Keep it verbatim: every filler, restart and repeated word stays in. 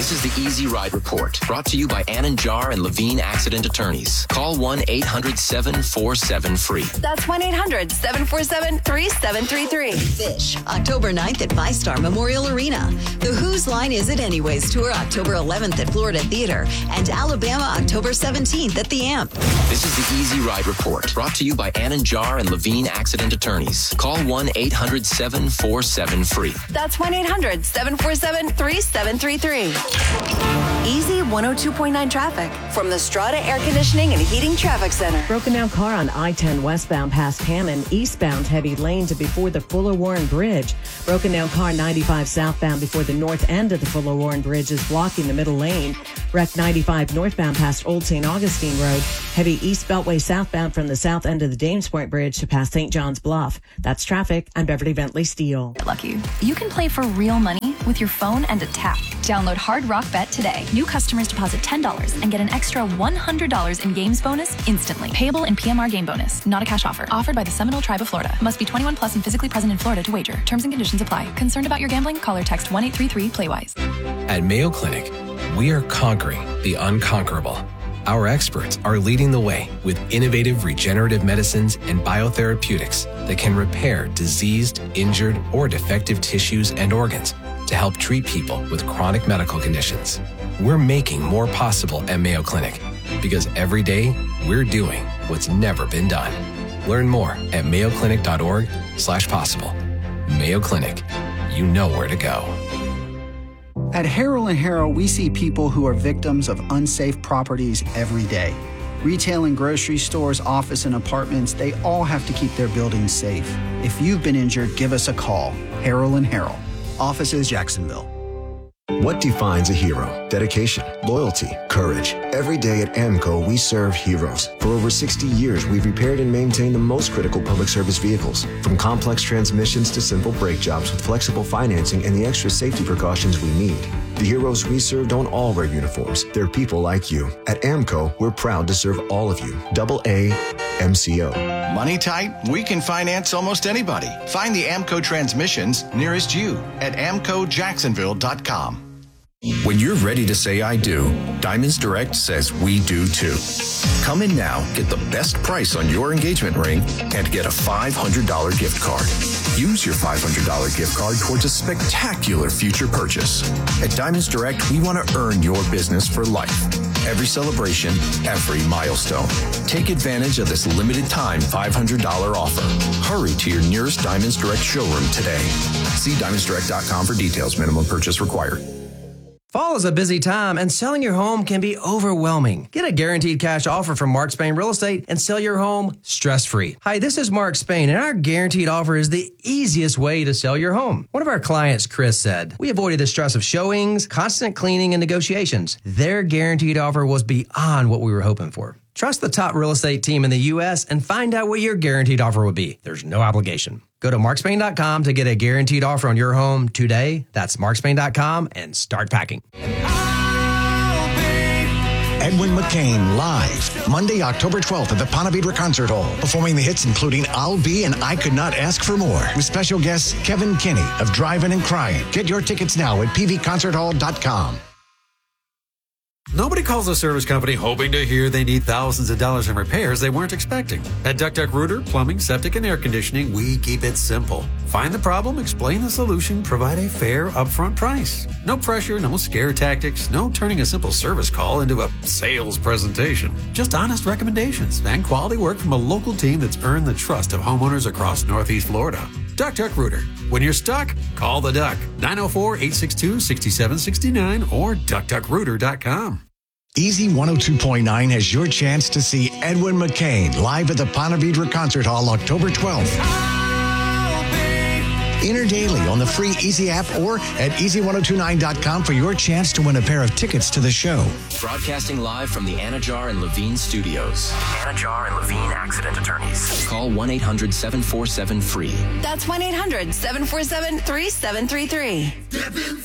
This is the Easy Ride Report, brought to you by Ann Jar and Levine Accident Attorneys. Call one eight hundred seven four seven free. That's one eight hundred seven four seven three seven three three. Fish, October ninth at ViStar Memorial Arena. The Whose Line Is It Anyways tour October eleventh at Florida Theater, and Alabama October seventeenth at the Amp. This is the Easy Ride Report, brought to you by Ann Jar and Levine Accident Attorneys. Call one eight hundred seven four seven free. That's one eight hundred seven four seven three seven three three. Easy one oh two point nine traffic from the Strata Air Conditioning and Heating Traffic Center. Broken down car on I ten westbound past Hammond, eastbound heavy lane to before the Fuller Warren Bridge. Broken down car ninety-five southbound before the north end of the Fuller Warren Bridge is blocking the middle lane. Wreck ninety-five northbound past Old Saint Augustine Road. Heavy east beltway southbound from the south end of the Dames Point Bridge to past Saint John's Bluff. That's traffic. I'm Beverly Bentley Steele. Lucky. You can play for real money with your phone and a tap. Download Hard Rock Bet today. New customers deposit ten dollars and get an extra one hundred dollars in games bonus instantly. Payable in P M R game bonus. Not a cash offer. Offered by the Seminole Tribe of Florida. Must be twenty-one plus and physically present in Florida to wager. Terms and conditions apply. Concerned about your gambling? Call or text one eight three three play wise. At Mayo Clinic, we are conquering the unconquerable. Our experts are leading the way with innovative regenerative medicines and biotherapeutics that can repair diseased, injured, or defective tissues and organs to help treat people with chronic medical conditions. We're making more possible at Mayo Clinic because every day we're doing what's never been done. Learn more at mayoclinic.org slash possible. Mayo Clinic, you know where to go. At Harrell and Harrell, we see people who are victims of unsafe properties every day. Retail and grocery stores, office and apartments, they all have to keep their buildings safe. If you've been injured, give us a call. Harrell and Harrell. Offices, Jacksonville. What defines a hero? Dedication, loyalty, courage. Every day at AMCO, we serve heroes. For over sixty years, we've repaired and maintained the most critical public service vehicles. From complex transmissions to simple brake jobs with flexible financing and the extra safety precautions we need. The heroes we serve don't all wear uniforms. They're people like you. At AMCO, we're proud to serve all of you. Double A M C O. Money tight? We can finance almost anybody. Find the AMCO transmissions nearest you at amco jacksonville dot com. When you're ready to say I do, Diamonds Direct says we do too. Come in now, get the best price on your engagement ring, and get a five hundred dollars gift card. Use your five hundred dollars gift card towards a spectacular future purchase. At Diamonds Direct, we want to earn your business for life. Every celebration, every milestone. Take advantage of this limited time five hundred dollars offer. Hurry to your nearest Diamonds Direct showroom today. See diamonds direct dot com for details. Minimum purchase required. Fall is a busy time, and selling your home can be overwhelming. Get a guaranteed cash offer from Mark Spain Real Estate and sell your home stress-free. Hi, this is Mark Spain, and our guaranteed offer is the easiest way to sell your home. One of our clients, Chris, said, "We avoided the stress of showings, constant cleaning, and negotiations. Their guaranteed offer was beyond what we were hoping for." Trust the top real estate team in the U S and find out what your guaranteed offer would be. There's no obligation. Go to mark spain dot com to get a guaranteed offer on your home today. That's mark spain dot com and start packing. Edwin McCain live Monday, October twelfth at the Ponte Vedra Concert Hall, performing the hits including I'll Be and I Could Not Ask for More, with special guests Kevin Kinney of Drivin' and Crying. Get your tickets now at p v concert hall dot com. Nobody calls a service company hoping to hear they need thousands of dollars in repairs they weren't expecting. At Duck Duck Rooter, Plumbing, Septic, and Air Conditioning, we keep it simple. Find the problem, explain the solution, provide a fair upfront price. No pressure, no scare tactics, no turning a simple service call into a sales presentation. Just honest recommendations and quality work from a local team that's earned the trust of homeowners across Northeast Florida. Duck Duck Rooter. When you're stuck, call the Duck. nine oh four, eight six two, six seven six nine or duck duck rooter dot com. Easy one oh two point nine has your chance to see Edwin McCain live at the Ponte Vedra Concert Hall October twelfth. Enter daily on the free Easy app or at easy ten twenty-nine dot com for your chance to win a pair of tickets to the show. Broadcasting live from the Ann Jar and Levine studios. Ann Jar and Levine Accident Attorneys. Call one eight hundred seven four seven free. That's one eight hundred seven four seven three seven three three.